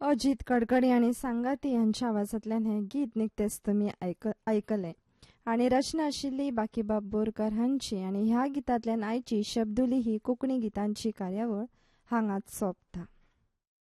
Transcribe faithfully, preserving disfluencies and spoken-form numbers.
अजित कडकडी आणि सांगाती यांच्या आवाजांतल्यान हे गीत निकतेच तुमी आयक आयकले आणि रचना आशिल्ली बाकीबाब बोरकार हांची आणि ह्या गितांतल्यान आयची शब्दुली ही कोंकणी गितांची कार्यावळ हांगाच सोंपता.